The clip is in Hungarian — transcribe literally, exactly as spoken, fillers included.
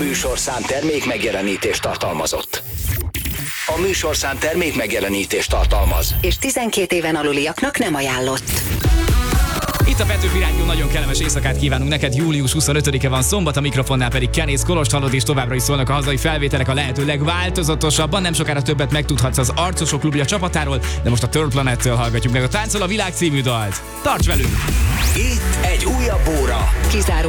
műsorszám termék megjelenítést tartalmazott. A műsorszám termék megjelenítést tartalmaz. És tizenkét éven aluliaknak nem ajánlott. Itt a Petőfi Rádió, nagyon kellemes éjszakát kívánunk neked. Július huszonötödike van szombat, a mikrofonnál pedig Kenész Kolost hallod, és továbbra is szólnak a hazai felvételek a lehető legváltozatosabban. Nem sokára többet megtudhatsz az Arcosok klubja csapatáról, de most a Third Planet-től hallgatjuk meg a Táncol a világ című dalt. Tarts velünk! Itt egy újabb óra. Kizáró